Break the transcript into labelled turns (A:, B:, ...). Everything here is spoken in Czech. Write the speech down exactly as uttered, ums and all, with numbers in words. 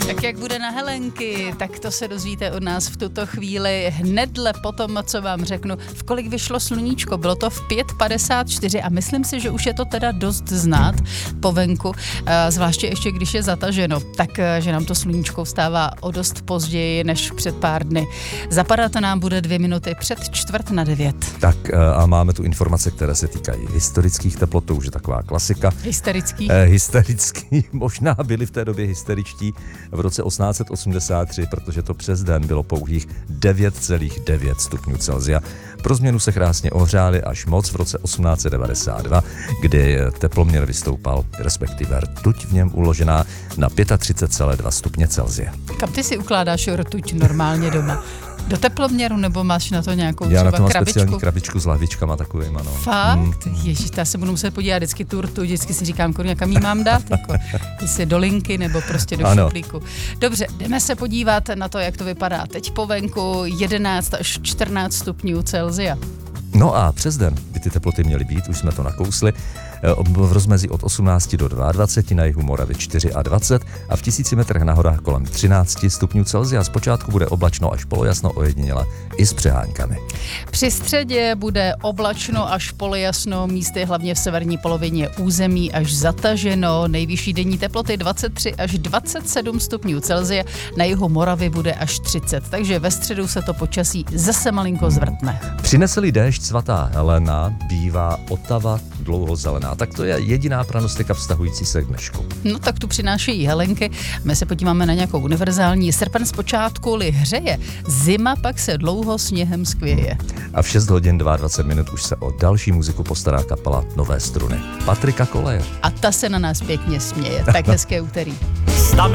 A: Tak jak bude na Helenky, tak to se dozvíte od nás v tuto chvíli hnedle po tom, co vám řeknu, v kolik vyšlo sluníčko. Bylo to v pět padesát čtyři a myslím si, že už je to teda dost znát po venku, zvláště ještě když je zataženo, tak že nám to sluníčko vstává o dost později než před pár dny. Zapadat nám bude dvě minuty před čtvrt na devět.
B: Tak a máme tu informace, které se týkají historických teplot, to už je taková klasika.
A: Hysterický?
B: Eh, hysterický, možná byli v té době hysteričtí v roce osmnáct set osmdesát tři, protože to přes den bylo pouhých devět celá devět stupňů Celsia. Pro změnu se krásně ohřáli až moc v roce osmnáct set devadesát dva, kdy teploměr vystoupal, respektive rtuť v něm uložená na třicet pět celá dva stupně Celsia.
A: Kam ty si ukládáš rtuť normálně doma? Do teploměru, nebo máš na to nějakou
B: Já
A: třeba
B: na to mám
A: krabičku?
B: speciální krabičku s lahvičkama takovýma, no.
A: Fakt?
B: Mm.
A: Ježiš, já se budu muset podívat vždycky tu rtuť, vždycky si říkám, kurňa, kam jí mám dát, jako, jestli do linky, nebo prostě do
B: Ano.
A: šuplíku. Dobře, jdeme se podívat na to, jak to vypadá teď po venku, jedenáct až čtrnáct stupňů Celsia.
B: No a přes den by ty teploty měly být, už jsme to nakousli, v rozmezí od osmnáct do dvacet dva, na jihu Moravy dvacet čtyři a v tisíci metrech na horách kolem třináct stupňů Celsia. Zpočátku bude oblačno až polojasno, ojediněle i s přeháňkami.
A: Při středě bude oblačno až polojasno, místy hlavně v severní polovině území až zataženo. Nejvyšší denní teploty dvacet tři až dvacet sedm stupňů Celsia, na jihu Moravy bude až třicet, takže ve středu se to počasí zase malinko zvrtne.
B: Přinese-li déšť svatá Helena, bývá Otava dlouho zelená. Tak to je jediná pranostika vztahující se k dnešku.
A: No tak tu přinášejí Helenky. My se podíváme na nějakou univerzální. Srpen zpočátku-li hřeje, zima pak se dlouho sněhem skvěje.
B: A v šest hodin dvacet dva minut už se o další muziku postará kapela Nové struny Patrika Koleje.
A: A ta se na nás pěkně směje. Tak hezké úterý.